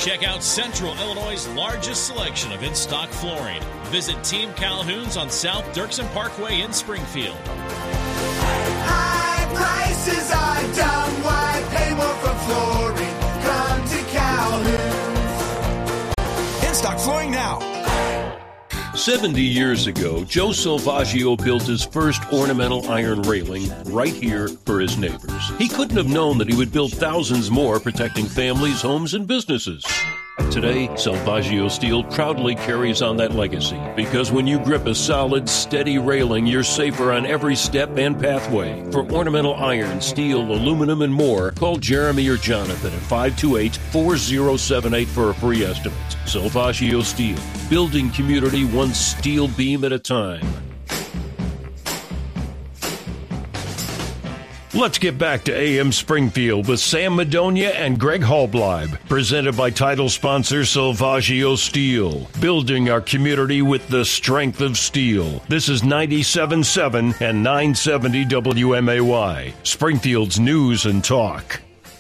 Check out Central Illinois' largest selection of in-stock flooring. Visit Team Calhoun's on South Dirksen Parkway in Springfield. High prices are dumb. Why pay more for flooring? Come to Calhoun's. In-stock flooring now. 70 years ago, Joe Salvaggio built his first ornamental iron railing right here for his neighbors. He couldn't have known that he would build thousands more protecting families, homes, and businesses. Today, Salvaggio Steel proudly carries on that legacy because when you grip a solid, steady railing, you're safer on every step and pathway. For ornamental iron, steel, aluminum, and more, call Jeremy or Jonathan at 528-4078 for a free estimate. Salvaggio Steel, building community one steel beam at a time. Let's get back to AM Springfield with Sam Madonia and Greg Hallbleib, presented by title sponsor Salvaggio Steel, building our community with the strength of steel. This is 97.7 and 970 WMAY, Springfield's News and Talk.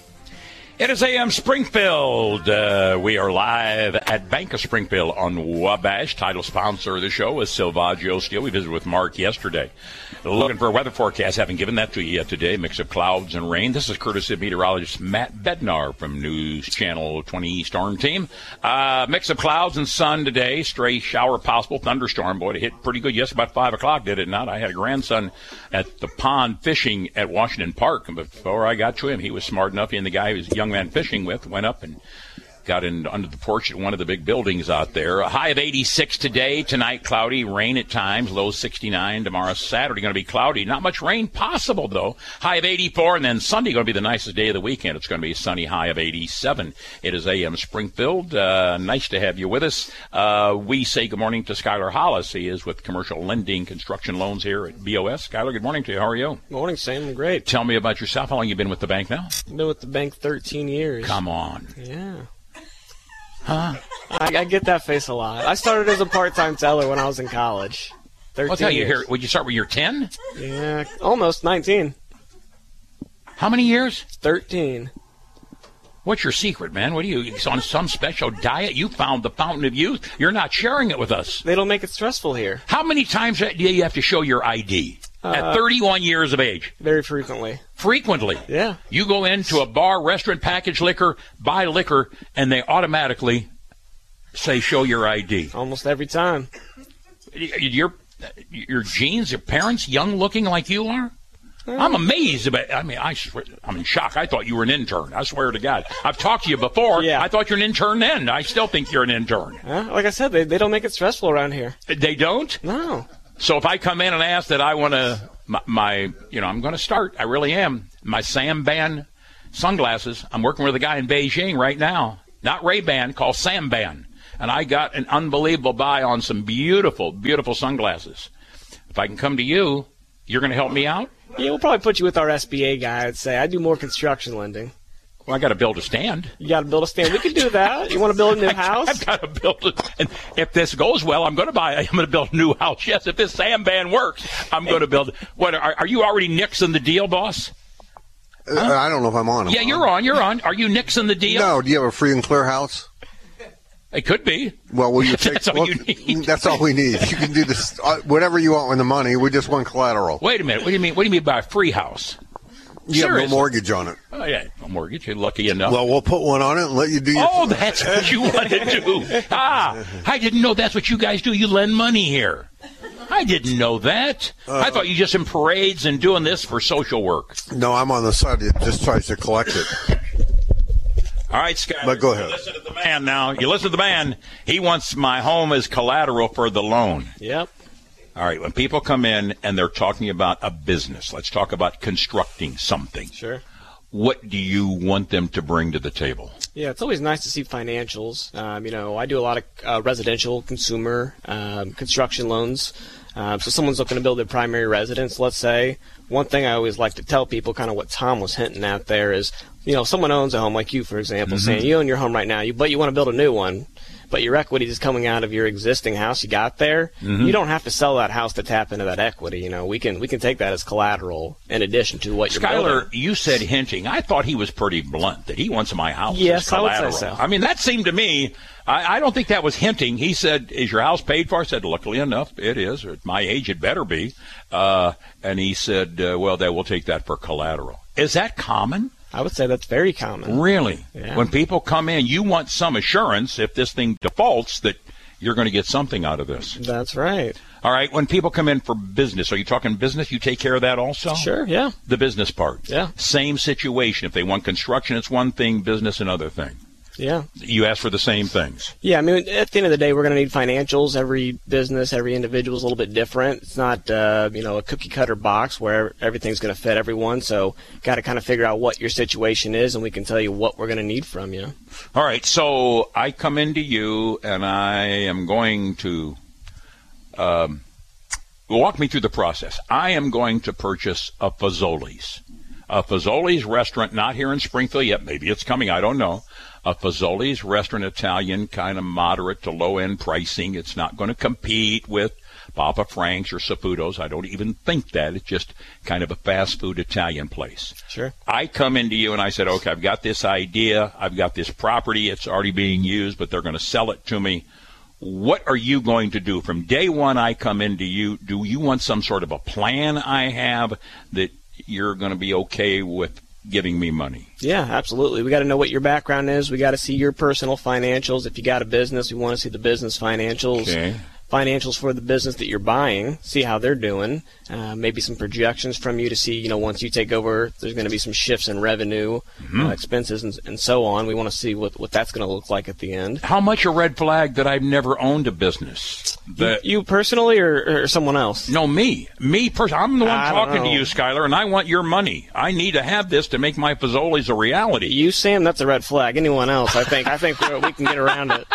It is AM Springfield. We are live at Bank of Springfield on Wabash. Title sponsor of the show is Salvaggio Steel. We visited with Mark yesterday. Looking for a weather forecast. Haven't given that to you yet today. Mix of clouds and rain. This is courtesy of meteorologist Matt Bednar from News Channel 20 Storm Team. Mix of clouds and sun today. Stray shower possible. Thunderstorm. Boy, it hit pretty good. Yes, about 5 o'clock, did it not? I had a grandson at the pond fishing at Washington Park. And before I got to him, he was smart enough. He and the guy he was a young man fishing with went up and got in under the porch at one of the big buildings out there. A high of 86 today. Tonight, cloudy. Rain at times. Low 69. Tomorrow, Saturday, going to be cloudy. Not much rain possible, though. High of 84. And then Sunday, going to be the nicest day of the weekend. It's going to be a sunny high of 87. It is AM Springfield. Nice to have you with us. We say good morning to Skylar Hollis. He is with Commercial Lending Construction Loans here at BOS. Skylar, good morning to you. How are you? Morning, Sam. I'm great. Tell me about yourself. How long have you been with the bank now? I've been with the bank 13 years. Come on. Yeah. Huh? I get that face a lot. I started as a part-time teller when I was in college. 13 I'll tell you years. here. Would you start when you're 10? Yeah, almost 19. How many years? 13. What's your secret, man? What are you on some special diet? You found the fountain of youth. You're not sharing it with us. They don't make it stressful here. How many times do you have to show your ID? At 31 years of age? Very frequently. Frequently? Yeah. You go into a bar, restaurant, package liquor, buy liquor, and they automatically say, show your ID. Almost every time. Your genes, your parents, young looking like you are? I'm amazed about. I mean, I'm in shock. I thought you were an intern. I swear to God. I've talked to you before. Yeah. I thought you were an intern then. I still think you're an intern. Like I said, they don't make it stressful around here. They don't? No. So if I come in and ask that I want to, I'm going to start. I really am. My Sam-Ban sunglasses. I'm working with a guy in Beijing right now. Not Ray-Ban, called Sam-Ban. And I got an unbelievable buy on some beautiful, beautiful sunglasses. If I can come to you, you're going to help me out? Yeah, we'll probably put you with our SBA guy, I'd say. I do more construction lending. Well, I got to build a stand. You got to build a stand. We can do that. You want to build a new house? I've got to build it. And if this goes well, I'm going to build a new house. Yes, if this Sam-Ban works, I'm going to build it. What, are you already nixing the deal, boss? Huh? I don't know if I'm on. Yeah, you're on. Are you nixing the deal? No. Do you have a free and clear house? It could be. Well, will you take? That's all you need. That's all we need. You can do this, whatever you want with the money. We just want collateral. Wait a minute. What do you mean? What do you mean by a free house? You have no mortgage on it. Oh, yeah, no mortgage. You're lucky enough. Well, we'll put one on it and let you do your... Oh, that's what you want to do. I didn't know that's what you guys do. You lend money here. I didn't know that. I thought you just in parades and doing this for social work. No, I'm on the side that just tries to collect it. All right, Scott. But go ahead. You listen to the man now. You listen to the man. He wants my home as collateral for the loan. Yep. All right, when people come in and they're talking about a business, let's talk about constructing something. Sure. What do you want them to bring to the table? Yeah, it's always nice to see financials. I do a lot of residential consumer construction loans. So someone's looking to build their primary residence, let's say. One thing I always like to tell people, kind of what Tom was hinting at there, is, someone owns a home like you, for example, saying you own your home right now, but you want to build a new one. but your equity is coming out of your existing house you got there, you don't have to sell that house to tap into that equity. You know, we can take that as collateral in addition to what you're building. Skylar, you said hinting. I thought he was pretty blunt, that he wants my house yes, as collateral. I would say so. I mean, that seemed to me, I don't think that was hinting. He said, is your house paid for? I said, luckily enough, it is. At my age, it better be. And he said, well, they will take that for collateral. Is that common? I would say that's very common. Really? Yeah. When people come in, you want some assurance, if this thing defaults, that you're going to get something out of this. That's right. All right. When people come in for business, are you talking business? You take care of that also? Sure, yeah. The business part. Yeah. Same situation. If they want construction, it's one thing, business another thing. Yeah. You ask for the same things. Yeah, I mean, at the end of the day, we're going to need financials. Every business, every individual is a little bit different. It's not, a cookie-cutter box where everything's going to fit everyone. So got to kind of figure out what your situation is, and we can tell you what we're going to need from you. All right, so I come into you, and I am going to walk me through the process. I am going to purchase a Fazoli's. A Fazoli's restaurant, not here in Springfield yet. Maybe it's coming. I don't know. A Fazoli's restaurant, Italian, kind of moderate to low-end pricing. It's not going to compete with Papa Frank's or Saputo's. I don't even think that. It's just kind of a fast food Italian place. Sure. I come into you and I said, okay, I've got this idea. I've got this property. It's already being used, but they're going to sell it to me. What are you going to do? From day one I come into you, do you want some sort of a plan I have that you're going to be okay with giving me money? Yeah, absolutely. We got to know what your background is. We got to see your personal financials. If you got a business, we want to see the business financials. Okay. Financials for the business that you're buying, see how they're doing, maybe some projections from you to see, once you take over, there's going to be some shifts in revenue, expenses, and so on. We want to see what that's going to look like at the end. How much a red flag that I've never owned a business? You personally or someone else? No, me. Me personally. I'm the one talking to know. you, Skylar, and I want your money. I need to have this to make my Fazoli's a reality. You, Sam, that's a red flag. Anyone else, I think we can get around it.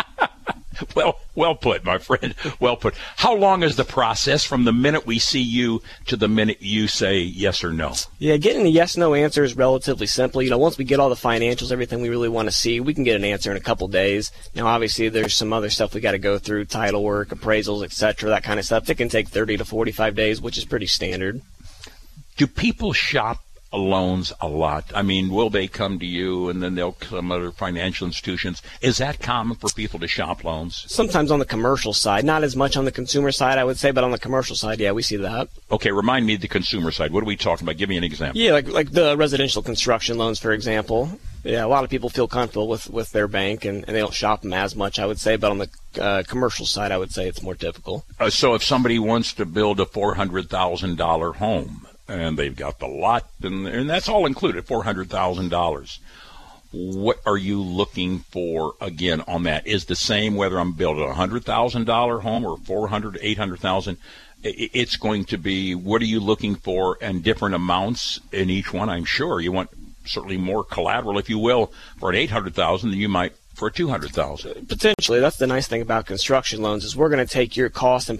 Well put, my friend. Well put. How long is the process from the minute we see you to the minute you say yes or no? Yeah, getting a yes/no answer is relatively simple. Once we get all the financials, everything we really want to see, we can get an answer in a couple days. Now, obviously, there's some other stuff we got to go through, title work, appraisals, etc., that kind of stuff. It can take 30 to 45 days, which is pretty standard. Do people shop loans a lot? I mean, will they come to you and then they'll come other financial institutions? Is that common for people to shop loans? Sometimes on the commercial side, not as much on the consumer side, I would say, but on the commercial side, yeah, we see that. Okay, remind me of the consumer side. What are we talking about? Give me an example. Yeah, like the residential construction loans, for example. Yeah, a lot of people feel comfortable with their bank, and they don't shop them as much, I would say, but on the commercial side, I would say it's more typical. So if somebody wants to build a $400,000 home, and they've got the lot, and that's all included, $400,000. What are you looking for, again, on that? Is the same whether I'm building a $100,000 home or $400,000, $800,000? It's going to be, what are you looking for, and different amounts in each one, I'm sure. You want certainly more collateral, if you will, for an $800,000 than you might for $200,000. Potentially. That's the nice thing about construction loans is we're going to take your cost and